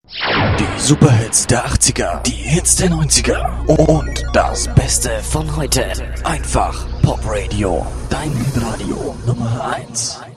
Die Superhits der 80er, die Hits der 90er und das Beste von heute. Einfach Pop Radio, dein Hitradio Nummer 1.